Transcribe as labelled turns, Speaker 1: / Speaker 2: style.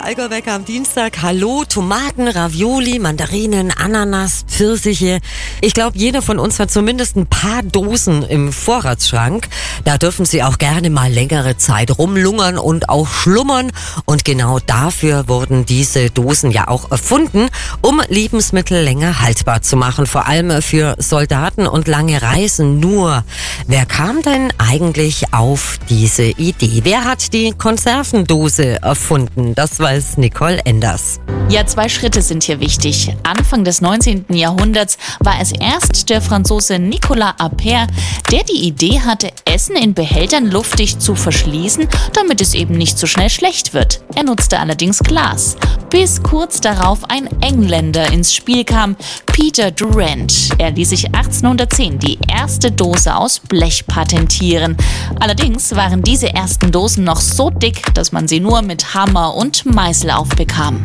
Speaker 1: Der Allgäuwecker am Dienstag. Hallo, Tomaten, Ravioli, Mandarinen, Ananas, Pfirsiche. Ich glaube, jeder von uns hat zumindest ein paar Dosen im Vorratsschrank. Da dürfen Sie auch gerne mal längere Zeit rumlungern und auch schlummern. Und genau dafür wurden diese Dosen ja auch erfunden, um Lebensmittel länger haltbar zu machen. Vor allem für Soldaten und lange Reisen. Nur, wer kam denn eigentlich auf diese Idee? Wer hat die Konservendose erfunden? Das weiß Nicole Enders.
Speaker 2: Ja, 2 Schritte sind hier wichtig. Anfang des 19. Jahrhunderts war es erst der Franzose Nicolas Appert, der die Idee hatte, Essen in Behältern luftdicht zu verschließen, damit es eben nicht so schnell schlecht wird. Er nutzte allerdings Glas, bis kurz darauf ein Engländer ins Spiel kam, Peter Durrant. Er ließ sich 1810 die erste Dose aus Blech patentieren. Allerdings waren diese ersten Dosen noch so dick, dass man sie nur mit Hammer und Meißel aufbekam.